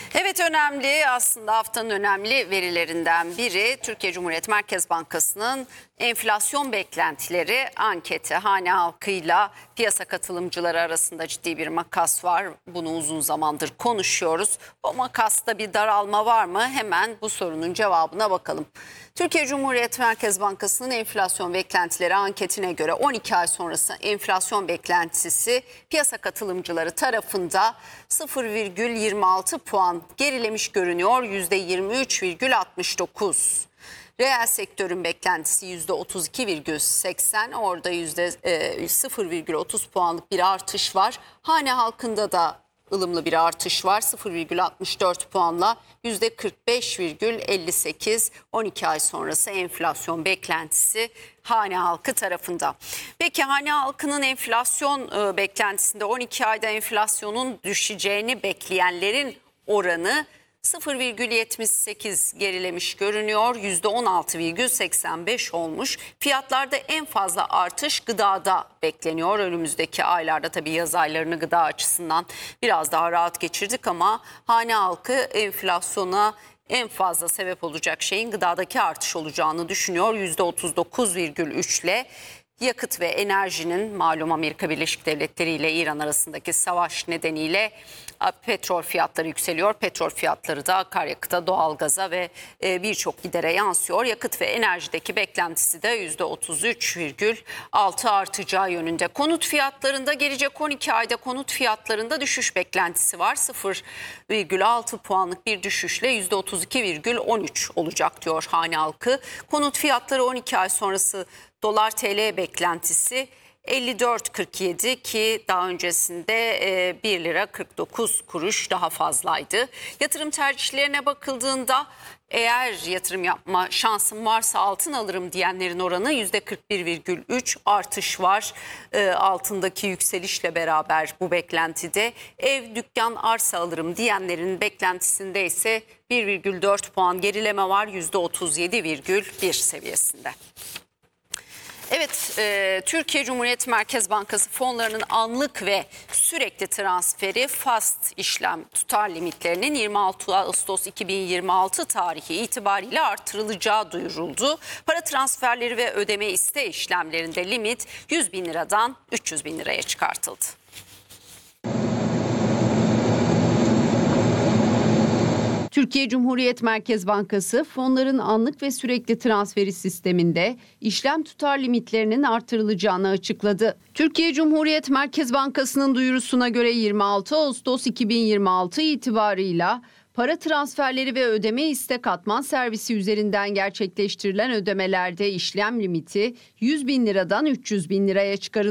Evet, önemli, aslında haftanın önemli verilerinden biri Türkiye Cumhuriyet Merkez Bankası'nın enflasyon beklentileri anketi. Hane halkıyla piyasa katılımcıları arasında ciddi bir makas var. Bunu uzun zamandır konuşuyoruz. O makasta bir daralma var mı? Hemen bu sorunun cevabına bakalım. Türkiye Cumhuriyet Merkez Bankası'nın enflasyon beklentileri anketine göre 12 ay sonrası enflasyon beklentisi piyasa katılımcıları tarafında 0,26 puan gerilemiş görünüyor. %23,69. Reel sektörün beklentisi %32,80, orada %0,30 puanlık bir artış var. Hane halkında da ılımlı bir artış var. 0,64 puanla %45,58, 12 ay sonrası enflasyon beklentisi hane halkı tarafında. Peki hane halkının enflasyon beklentisinde 12 ayda enflasyonun düşeceğini bekleyenlerin oranı 0,78 gerilemiş görünüyor. %16,85 olmuş. Fiyatlarda en fazla artış gıdada bekleniyor. Önümüzdeki aylarda tabii yaz aylarını gıda açısından biraz daha rahat geçirdik ama hane halkı enflasyona en fazla sebep olacak şeyin gıdadaki artış olacağını düşünüyor. %39,3 ile yakıt ve enerjinin, malum Amerika Birleşik Devletleri ile İran arasındaki savaş nedeniyle petrol fiyatları yükseliyor. Petrol fiyatları da akaryakıta, doğalgaza ve birçok gidere yansıyor. Yakıt ve enerjideki beklentisi de %33,6 artacağı yönünde. Konut fiyatlarında gelecek 12 ayda konut fiyatlarında düşüş beklentisi var. 0,6 puanlık bir düşüşle %32,13 olacak diyor hane halkı. Konut fiyatları 12 ay sonrası dolar TL beklentisi 54,47 ki daha öncesinde 1 lira 49 kuruş daha fazlaydı. Yatırım tercihlerine bakıldığında eğer yatırım yapma şansım varsa altın alırım diyenlerin oranı %41,3 artış var. Altındaki yükselişle beraber bu beklentide ev, dükkan, arsa alırım diyenlerin beklentisinde ise 1,4 puan gerileme var, %37,1 seviyesinde. Evet, Türkiye Cumhuriyet Merkez Bankası fonlarının anlık ve sürekli transferi fast işlem tutar limitlerinin 26 Ağustos 2026 tarihi itibariyle artırılacağı duyuruldu. Para transferleri ve ödeme iste işlemlerinde limit 100 bin liradan 300 bin liraya çıkartıldı. Türkiye Cumhuriyet Merkez Bankası fonların anlık ve sürekli transferi sisteminde işlem tutar limitlerinin artırılacağını açıkladı. Türkiye Cumhuriyet Merkez Bankası'nın duyurusuna göre 26 Ağustos 2026 itibarıyla para transferleri ve ödeme iste katman servisi üzerinden gerçekleştirilen ödemelerde işlem limiti 100 bin liradan 300 bin liraya çıkarıldı.